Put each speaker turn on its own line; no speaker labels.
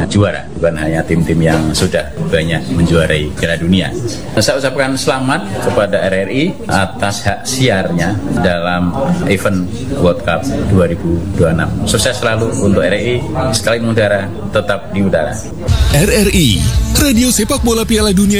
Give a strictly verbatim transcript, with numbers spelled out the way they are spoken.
juara, bukan hanya tim-tim yang sudah banyak menjuarai Piala Dunia. Saya ucapkan selamat kepada R R I atas hak siarnya dalam event World Cup dua ribu dua puluh enam. Sukses selalu untuk R R I, sekali mengudara tetap di udara.
R R I, Radio Sepak Bola Piala Dunia